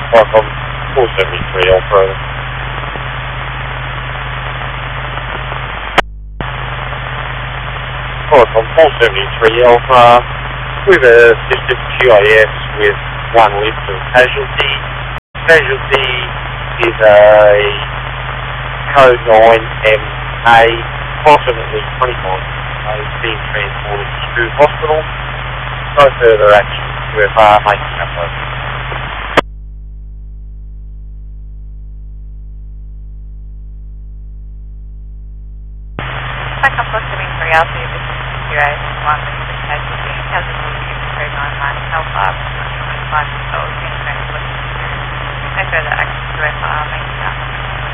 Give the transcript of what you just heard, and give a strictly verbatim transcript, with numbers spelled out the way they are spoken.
Qualcomm four seventy-three Alpha. Qualcomm four seventy-three Alpha. We've assisted Q I S with one list of casualty. Casualty is a code nine M A, approximately twenty-nine, is being transported to hospital. No further action. We're uh, making up those. Qualcomm four seventy-three Alpha, this is zero one with the casualty. Casualty is code nine nine Alpha, twenty-five years old, being transported to no further action to F R, making up.